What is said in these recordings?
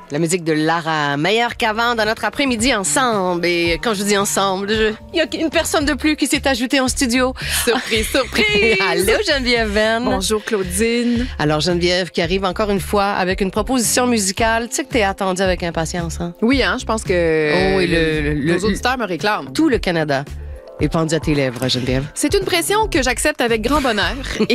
La musique de Lara, meilleure qu'avant dans notre après-midi ensemble. Et quand je dis ensemble, il y a une personne de plus qui s'est ajoutée en studio. Surprise, surprise! Allô Geneviève Venn. Bonjour Claudine. Alors Geneviève qui arrive encore une fois avec une proposition musicale. Tu sais que t'es attendue avec impatience, hein? Oui, hein, je pense que nos auditeurs me réclament. Tout le Canada est pendu à tes lèvres, Geneviève. C'est une pression que j'accepte avec grand bonheur.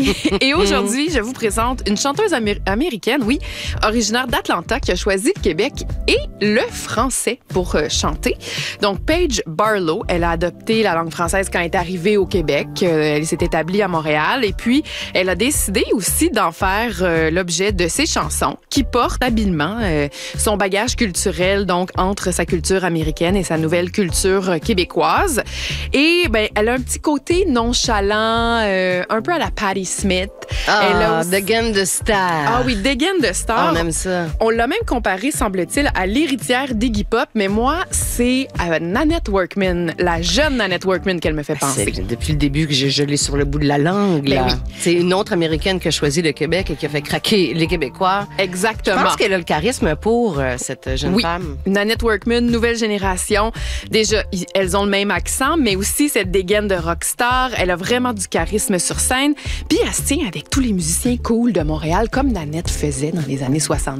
Et aujourd'hui, je vous présente une chanteuse américaine, oui, originaire d'Atlanta, qui a choisi le Québec et le français pour chanter. Donc, Paige Barlow, elle a adopté la langue française quand elle est arrivée au Québec. Elle s'est établie à Montréal et puis elle a décidé aussi d'en faire l'objet de ses chansons qui portent habilement son bagage culturel, donc entre sa culture américaine et sa nouvelle culture québécoise. Et elle a un petit côté nonchalant, un peu à la Patti Smith. Elle a aussi... dégaine de star. Ah oui, dégaine de star. On aime ça. On l'a même comparé, semble-t-il, à l'héritière d'Iggy Pop, mais moi, c'est à Nanette Workman, la jeune Nanette Workman qu'elle me fait penser. C'est depuis le début que je l'ai sur le bout de la langue. Là. Oui. C'est une autre Américaine qui a choisi le Québec et qui a fait craquer les Québécois. Exactement. Je pense qu'elle a le charisme pour cette jeune femme. Nanette Workman, nouvelle génération. Déjà, elles ont le même accent, mais aussi cette dégaine de rockstar. Elle a vraiment du charisme sur scène. Puis elle se tient avec tous les musiciens cool de Montréal, comme Nanette faisait dans les années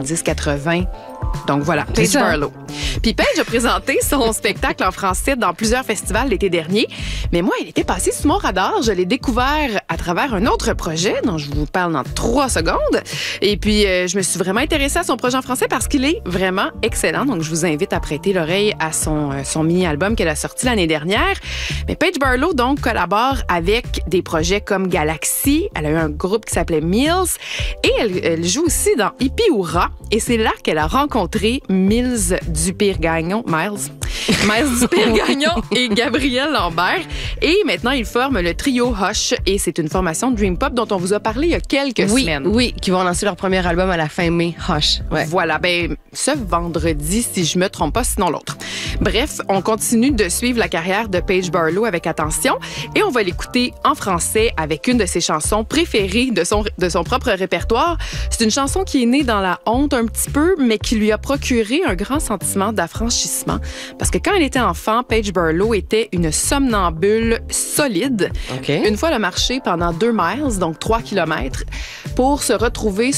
70-80. Donc voilà, Paige Barlow. Puis Paige a présenté son spectacle en français dans plusieurs festivals l'été dernier. Mais moi, elle était passée sous mon radar. Je l'ai découvert à travers un autre projet dont je vous parle dans 3 secondes. Et puis, je me suis vraiment intéressée à son projet en français parce qu'il est vraiment excellent. Donc, je vous invite à prêter l'oreille à son mini-album qu'elle a sorti l'année dernière. Mais Paige Barlow, donc, collabore avec des projets comme Galaxy. Elle a eu un groupe qui s'appelait Mills. Et elle joue aussi dans Hippie Hourra. Et c'est là qu'elle a rencontré Miles Dupire-Gagnon et Gabriel Lambert. Et maintenant, ils forment le trio Hush. Et c'est une formation de Dream Pop dont on vous a parlé il y a quelques semaines. Oui, qui vont lancer leur premier album à la fin mai, Hush. Ouais. Voilà, ce vendredi, si je me trompe pas, sinon l'autre. Bref, on continue de suivre la carrière de Paige Barlow avec attention et on va l'écouter en français avec une de ses chansons préférées de son propre répertoire. C'est une chanson qui est née dans la honte un petit peu, mais qui lui a procuré un grand sentiment d'affranchissement. Parce que quand elle était enfant, Paige Barlow était une somnambule solide. Okay. Une fois, elle a marché pendant 2 miles, donc 3 kilomètres, pour se retrouver